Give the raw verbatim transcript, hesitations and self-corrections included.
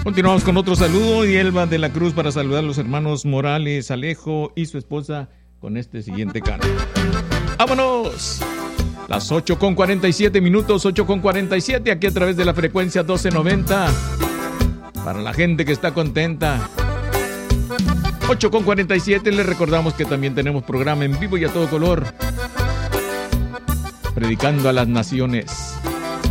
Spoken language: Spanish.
Continuamos con otro saludo y Elba de la Cruz para saludar a los hermanos Morales, Alejo y su esposa con este siguiente canto. ¡Vámonos! Las ocho con cuarenta y siete minutos, ocho con cuarenta y siete, aquí a través de la frecuencia doce noventa. Para la gente que está contenta. ocho con cuarenta y siete, les recordamos que también tenemos programa en vivo y a todo color. Predicando a las naciones.